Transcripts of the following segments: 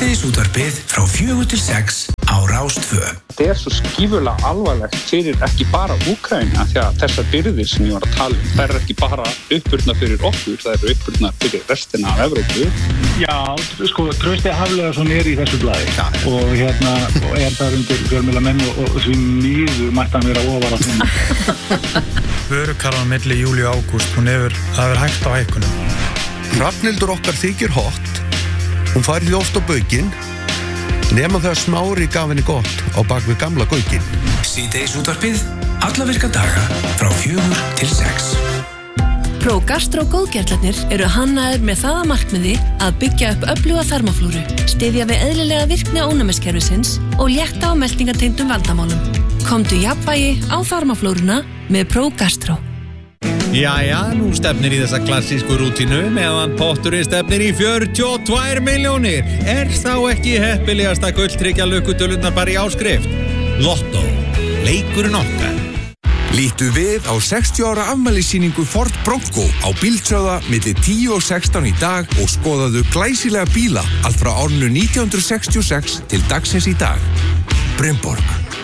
Síðdegisútvarpið frá 4 til 6 á Rás 2. Þetta svo skífulega alvarlegt fyrir ekki bara Úkraínu, því að þessar byrðir sem ég var að tala það eru ekki bara uppurnar fyrir okkur, það eru uppurnar fyrir restina af Evrópu. Já, sko, Trausti Hafliðason í þessu blaði og og þar undir fjölmiðlamenn og því miður mætti hann vera ofar á þeim. Vörukarfan milli júlí og ágúst, það hefur hægt á hækkunum. Hrafnhildur okkar þykir hot, hún færði oft á baukinn, nema þegar Smári gaf henni gott á bak við gamla gaukinn. Síðdegisútvarpið, alla virka daga frá 4 til 6. ProGastro góðgerlarnir eru hannaðir með það að markmiði að byggja upp öfluga þarmaflóru, styðja við eðlilega virkni ónæmiskerfisins og létta á meltingatengdum vandamálum. Komdu jafnvægi á þarmaflóruna með ProGastro. Jæja, nú stefnir í þessa klassísku rútínu meðan potturinn stefnir í 42 milljónir. Þá ekki heppilegasta gulltryggja lukkutölurnar bara í áskrift? Lotto, leikurinn okkar. Lítu við á 60 ára afmælissýningu Ford Bronco á Bíldsöða milli 10 og 16 í dag og skoðaðu glæsilega bíla allt frá árinu 1966 til dagsins í dag. Brynborg.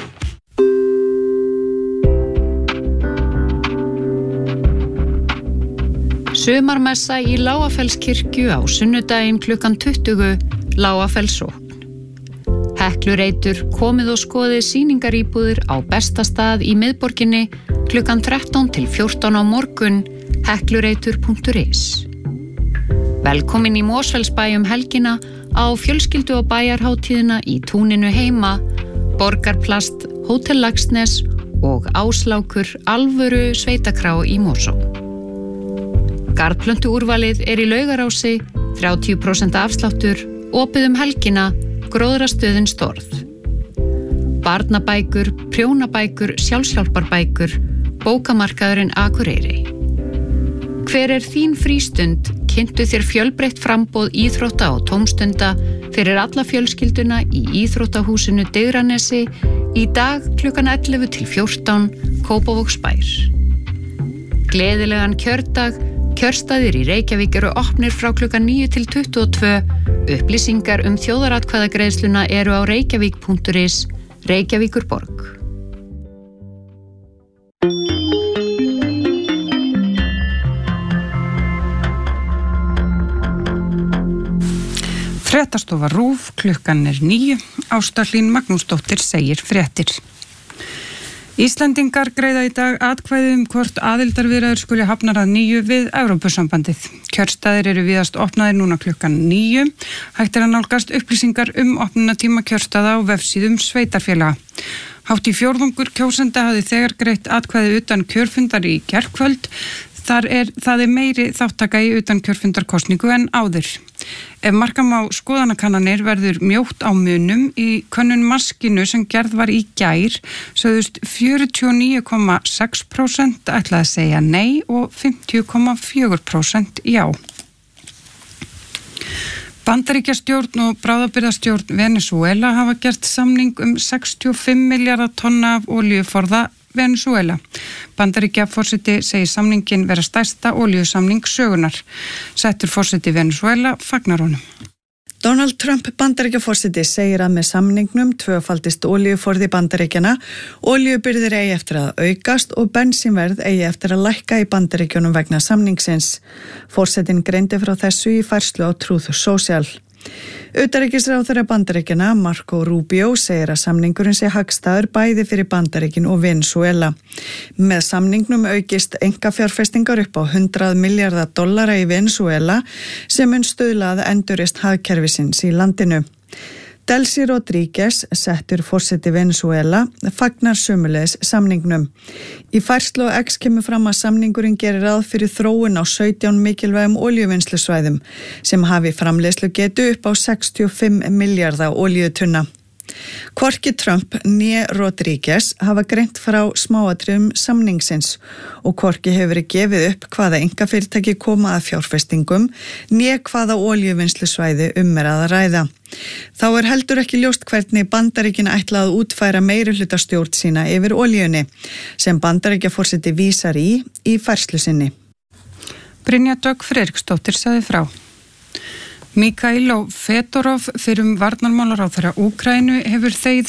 Sumarmessa í Lágafellskirkju á sunnudaginn klukkan 20, Lágafellssókn. Heklureitur komið og skoðið sýningaríbúðir á besta stað í miðborginni klukkan 13 til 14 á morgun, heklureitur.is. Velkomin í Mosfellsbæ helgina á fjölskyldu- og bæjarhátíðina í túninu heima, Borgarplast, Hótel Laxness og Áslákur alvöru sveitakrá í Mosó. Garðplöntuúrvalið í Laugarási, 30% afsláttur, opið helgina, gróðrastöðin Storð. Barnabækur, prjónabækur, sjálfshjálparbækur, bókamarkaðurinn Akureyri. Hver þín frístund? Kynntu þér fjölbreytt framboð íþrótta og tómstunda fyrir alla fjölskylduna í íþróttahúsinu Digranesi í dag klukkan 11 til 14, Kópavogsbær. Gleðilegan kjördag. Kjörstaðir í Reykjavík eru opnir frá klukkan 9 til 22. Upplýsingar þjóðaratkvæðagreiðsluna eru á reykjavík.is, Reykjavíkurborg. Fréttastofa RÚV, klukkan 9. Ásta Hlín Magnúsdóttir segir fréttir. Íslendingar greiða í dag atkvæði hvort aðildarviðræður skuli hafnar að nýju við Evrópusambandið. Kjörstaðir eru víðast opnaðir núna klukkan 9. Hægt að nálgast upplýsingar opnunartíma kjörstaða á vefsíðum sveitarfélaga. Hátt í fjórðungur kjósenda hafði þegar greitt atkvæði utan kjörfundar í gærkvöld. Það meiri þáttaka í utan kjörfundarkosningu en áður. Ef marka má skoðanakannanir verður mjótt á munum í könnun Maskínu sem gerð var í gær, sögðust 49,6% ætla að segja nei og 50,4% já. Bandaríkjastjórn og bráðabirgðastjórn Venesúela hafa gert samning 65 milljarða tonna af olíuforða Venesúela. Bandaríkjaforseti segir samningin vera stærsta olíusamning sögunar. Settur forseti Venesúela fagnar honum. Donald Trump Bandaríkjaforseti segir að með samningnum tvöfaldist olíuforði Bandaríkjana, olíubirgðir eigi eftir að aukast og bensínverð eigi eftir að lækka í Bandaríkjunum vegna samningsins. Forsetinn greindi frá þessu í færslu á Truth Social. Utanríkisráðherra Bandaríkjanna Marco Rubio segir að samningurinn sé hagstæður bæði fyrir Bandaríkin og Venesúela. Með samningnum aukist einkafjárfestingar upp á $100 milljarða í Venesúela sem mun stuðla að endurreisn hagkerfisins í landinu. Delcy Rodríguez, settur forseti Venesúela, fagnar sömuleiðis samningnum. Í færslu á X kemur fram að samningurinn gerir ráð fyrir þróun á 17 mikilvægum olíuvinnslusvæðum sem hafi framleiðslugetu upp á 65 milljarða olíutunna. Hvorki Trump né Rodríguez hafa greint frá smáatriðum samningsins og hvorki hefur verið gefið upp hvaða einkafyrirtæki koma að fjárfestingum né hvaða olíuvinnslusvæði að ræða. Þá heldur ekki ljóst hvernig Bandaríkin ætla að útfæra meirihlutastjórn sína yfir olíunni sem Bandaríkjaforseti vísar í færslu sinni. Brynja Dögg Friðriksdóttir sagði frá. Mikhailo Fedorov, fyrrum varnarmálaráðherra Úkraínu, hefur þegið